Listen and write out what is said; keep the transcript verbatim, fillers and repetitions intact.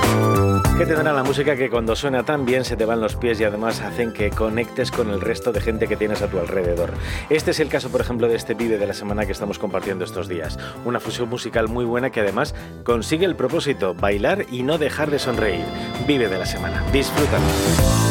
¿Qué tendrá la música que cuando suena tan bien se te van los pies y además hacen que conectes con el resto de gente que tienes a tu alrededor? Este es el caso, por ejemplo, de este Vive de la semana que estamos compartiendo estos días. Una fusión musical muy buena que además consigue el propósito, bailar y no dejar de sonreír. Vive de la semana. Disfrútalo.